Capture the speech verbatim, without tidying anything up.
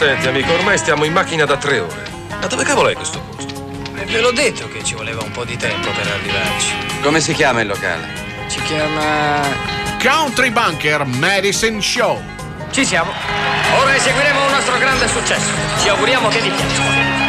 Senti, amico, ormai stiamo in macchina da tre ore. Ma dove cavolo è questo posto? E ve l'ho detto che ci voleva un po' di tempo per arrivarci. Come si chiama il locale? Si chiama... Country Bunker Medicine Show. Ci siamo. Ora eseguiremo un nostro grande successo. Ci auguriamo che vi piaccia.